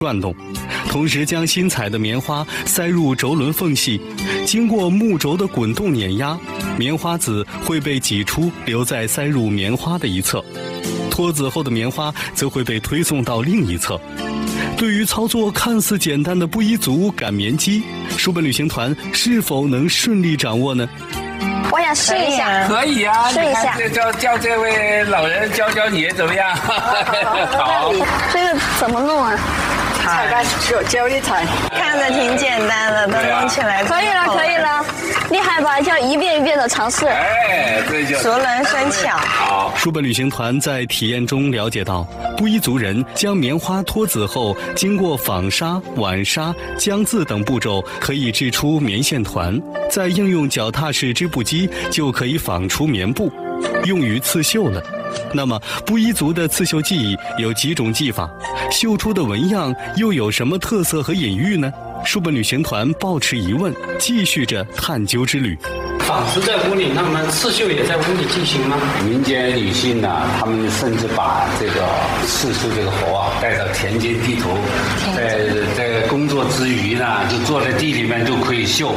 转动，同时将新采的棉花塞入轴轮缝隙，经过木轴的滚动碾压，棉花籽会被挤出，留在塞入棉花的一侧，脱籽后的棉花则会被推送到另一侧。对于操作看似简单的布依族擀棉机，书本旅行团是否能顺利掌握呢？ 我想试一下。 可以啊， 试一下。 叫这位老人教你怎么样？好。 这个怎么弄啊？ 踩吧，教你踩。 看着挺简单的，都弄起来。 可以了，厉害吧？就一遍一遍的尝试。 哎，这就熟能生巧。 好。 书本旅行团在体验中了解到，布依族人将棉花脱籽后，经过纺纱、挽纱、浆渍等步骤，可以制出棉线团，再应用脚踏式织布机就可以纺出棉布，用于刺绣了。那么布依族的刺绣技艺有几种技法，绣出的纹样又有什么特色和隐喻呢？书本旅行团抱持疑问，继续着探究之旅。 纺织在屋里，那么刺绣也在屋里进行吗？ 民间女性呢，她们甚至把这个刺绣这个活啊带到田间地头，在工作之余呢，就坐在地里面就可以绣。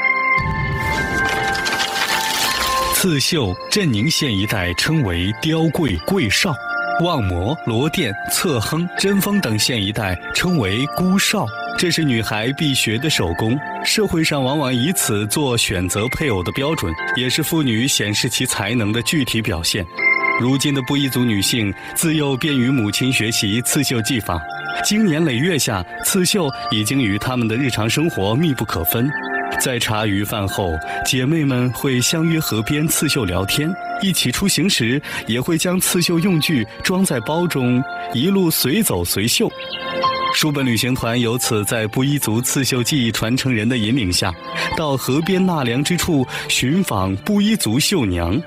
刺绣，镇宁县一带称为雕桂、桂少；望摩、罗店、侧亨、贞丰等县一带称为姑少。这是女孩必学的手工，社会上往往以此做选择配偶的标准，也是妇女显示其才能的具体表现。如今的布依族女性自幼便与母亲学习刺绣技法，经年累月下，刺绣已经与她们的日常生活密不可分。在茶余饭后，姐妹们会相约河边刺绣聊天，一起出行时也会将刺绣用具装在包中，一路随走随绣。书本旅行团由此在布依族刺绣技艺传承人的引领下，到河边纳凉之处寻访布依族绣娘。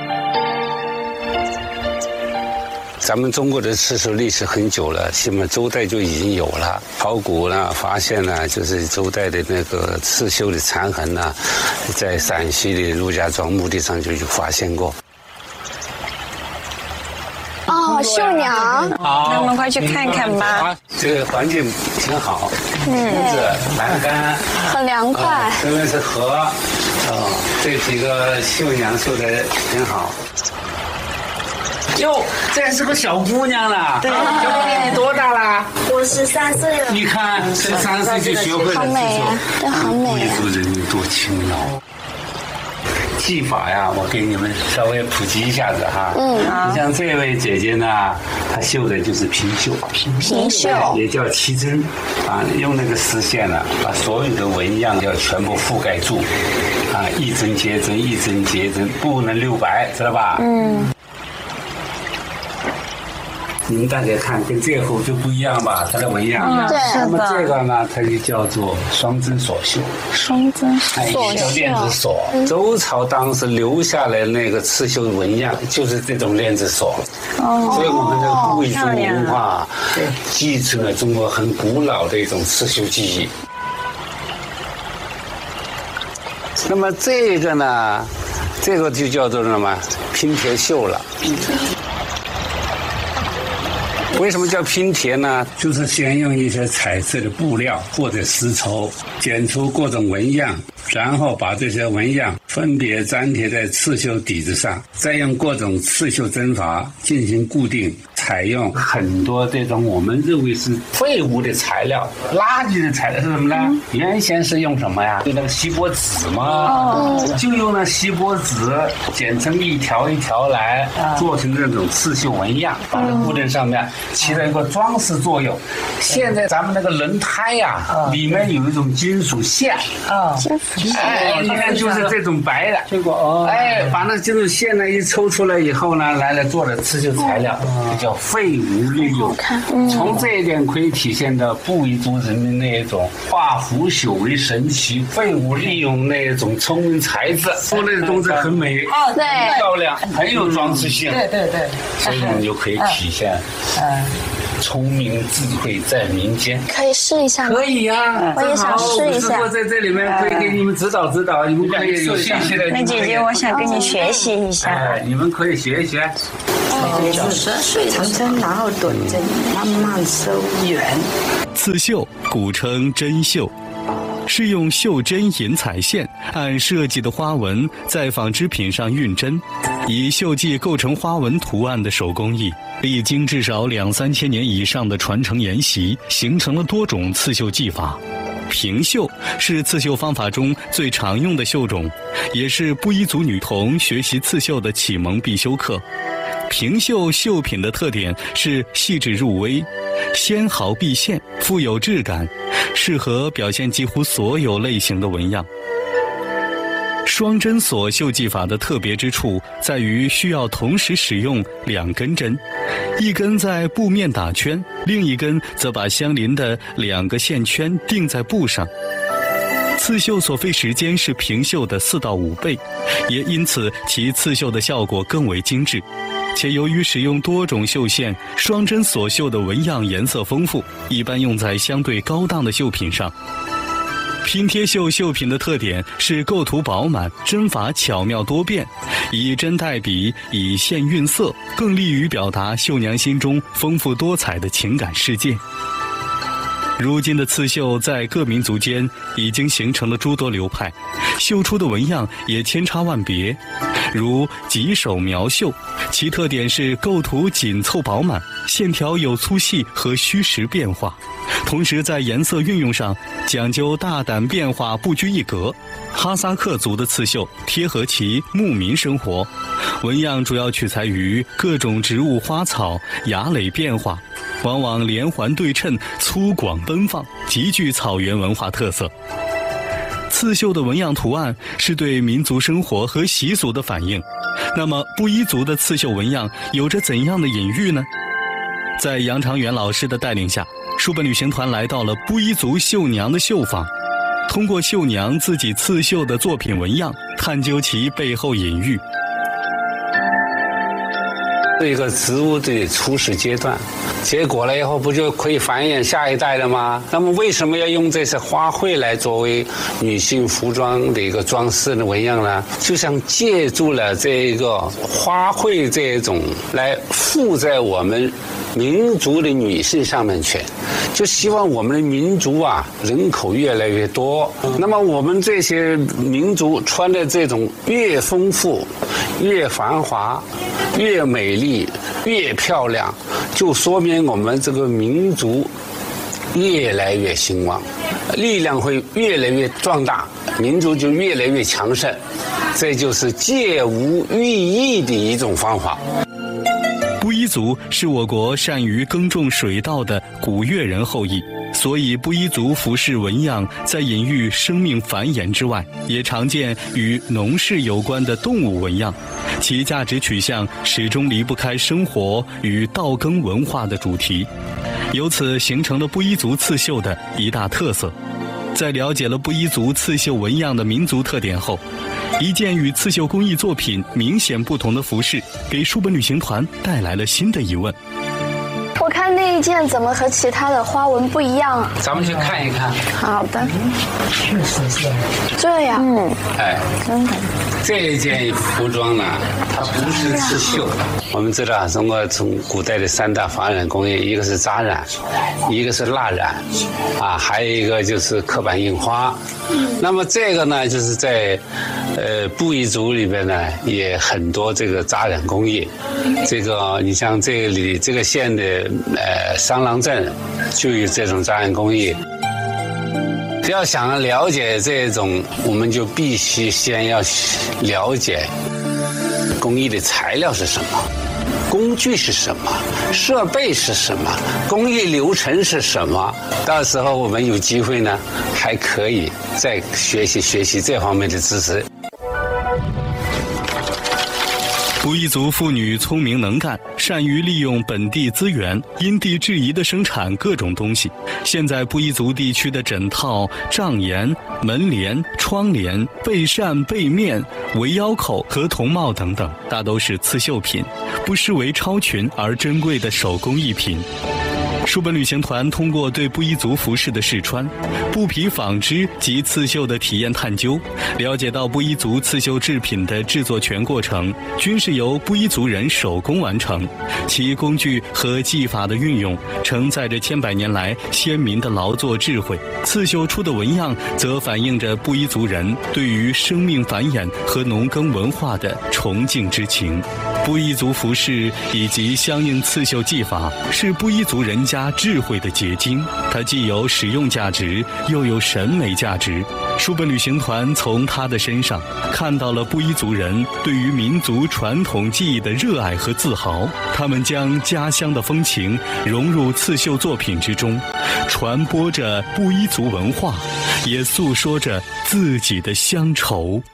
咱们中国的刺绣历史很久了，起码周代就已经有了。考古呢发现呢，就是周代的那个刺绣的残痕呢，在陕西的陆家庄墓地上就有发现过。 哦，绣娘。 好，那我们快去看看吧。 这个环境挺好，屋子、栏杆很凉快。 这边是河，这几个绣娘绣的挺好。哟，这是个小姑娘了。对，小姑娘你多大了？ 我13岁了。 你看，13岁就学会了刺绣， 好美呀，这好美呀。 布依族人民多勤劳。技法呀，我给你们稍微普及一下子哈。你像这位姐姐呢，她绣的就是平绣， 平绣也叫齐针啊，用那个丝线呢，把所有的纹样要全部覆盖住啊，一针接针，一针接针，不能留白，知道吧？你们大家看，跟这后就不一样吧？它的纹样。 对。 那么这个呢，它就叫做双针锁绣。 双针锁叫链子锁。周朝当时留下来那个刺绣纹样，就是这种链子锁。所以我们的布依族文化继承了中国很古老的一种刺绣技艺。那么这个呢，这个就叫做什么拼贴绣了。为什么叫拼贴呢？就是先用一些彩色的布料或者丝绸剪出各种纹样，然后把这些纹样分别粘贴在刺绣底子上，再用各种刺绣针法进行固定。采用很多这种我们认为是废物的材料、垃圾的材料是什么呢？原先是用什么呀？用那个锡箔纸嘛，就用那锡箔纸剪成一条一条来，做成这种刺绣纹样，把它固定上面，起到一个装饰作用。现在咱们那个轮胎呀，里面有一种金属线你看就是这种白的， 结果把那金属线呢一抽出来以后呢，来做的刺绣材料，就叫废物利用。从这一点可以体现到布依族人民那一种化腐朽为神奇、废物利用那一种聪明才智，做那个东西很美， 对， 漂亮，很有装饰性。 对， 所以我们就可以体现聪明智慧在民间。 可以试一下吗？ 可以呀， 我也想试一下。 我在这里面可以给你们指导指导，你们可以有信息的。 那姐姐，我想跟你学习一下。 你们可以学一学。 长针，然后短针，慢慢收圆。 刺绣古称针绣，是用绣针引彩线，按设计的花纹在纺织品上运针，以绣迹构成花纹图案的手工艺，历经至少2-3千年以上的传承沿袭，形成了多种刺绣技法。平绣是刺绣方法中最常用的绣种，也是布依族女童学习刺绣的启蒙必修课。平绣绣品的特点是细致入微，纤毫毕现，富有质感，适合表现几乎所有类型的纹样。双针锁绣技法的特别之处在于需要同时使用2根针，一根在布面打圈，另一根则把相邻的2个线圈钉在布上。刺绣所费时间是平绣的4到5倍，也因此其刺绣的效果更为精致。且由于使用多种绣线，双针所绣的纹样颜色丰富，一般用在相对高档的绣品上。拼贴绣绣品的特点是构图饱满，针法巧妙多变，以针代笔，以线晕色，更利于表达绣娘心中丰富多彩的情感世界。如今的刺绣在各民族间已经形成了诸多流派，绣出的纹样也千差万别。如棘手描绣，其特点是构图紧凑饱满，线条有粗细和虚实变化，同时在颜色运用上讲究大胆变化，不拘一格。哈萨克族的刺绣贴合其牧民生活，纹样主要取材于各种植物花草，芽蕾变化，往往连环对称，粗犷奔放，极具草原文化特色。刺绣的纹样图案是对民族生活和习俗的反映。那么布依族的刺绣纹样有着怎样的隐喻呢？在杨长元老师的带领下，书本旅行团来到了布依族绣娘的绣坊，通过绣娘自己刺绣的作品纹样，探究其背后隐喻。 一个植物的初始阶段，结果了以后不就可以繁衍下一代了吗？那么为什么要用这些花卉来作为女性服装的一个装饰的纹样呢？就像借助了这个花卉这种来附在我们民族的女性上面去，就希望我们的民族啊人口越来越多，那么我们这些民族穿的这种越丰富越繁华越美丽越漂亮，就说明我们这个民族越来越兴旺，力量会越来越壮大，民族就越来越强盛，这就是借物喻义的一种方法。 布依族是我国善于耕种水稻的古越人后裔，所以布依族服饰纹样在隐喻生命繁衍之外，也常见与农事有关的动物纹样，其价值取向始终离不开生活与稻耕文化的主题，由此形成了布依族刺绣的一大特色。在了解了布依族刺绣纹样的民族特点后，一件与刺绣工艺作品明显不同的服饰，给书本旅行团带来了新的疑问。 我看那一件怎么和其他的花纹不一样啊？ 咱们去看一看。 好的。确实是这样。 哎， 真的。 这一件服装呢，它不是刺绣。我们知道，中国从古代的3大纺染工业，一个是扎染，一个是蜡染，还有一个就是刻板印花。那么这个呢，就是在布依族里边呢，也很多这个扎染工艺。这个你像这里这个县的商郎镇就有这种扎染工艺。要想了解这种，我们就必须先要了解工艺的材料是什么，工具是什么，设备是什么，工艺流程是什么。到时候我们有机会呢，还可以再学习这方面的知识。 布依族妇女聪明能干，善于利用本地资源，因地制宜地生产各种东西。现在布依族地区的枕套、帐檐、门帘、窗帘、被扇、被面、围腰扣和铜帽等等，大都是刺绣品，不失为超群而珍贵的手工艺品。 书本旅行团通过对布依族服饰的试穿、布匹纺织及刺绣的体验探究，了解到布依族刺绣制品的制作全过程均是由布依族人手工完成，其工具和技法的运用承载着千百年来先民的劳作智慧，刺绣出的纹样则反映着布依族人对于生命繁衍和农耕文化的崇敬之情。布依族服饰以及相应刺绣技法是布依族人家智慧的结晶，它既有实用价值，又有审美价值。书本旅行团从他的身上看到了布依族人对于民族传统技艺的热爱和自豪，他们将家乡的风情融入刺绣作品之中，传播着布依族文化，也诉说着自己的乡愁。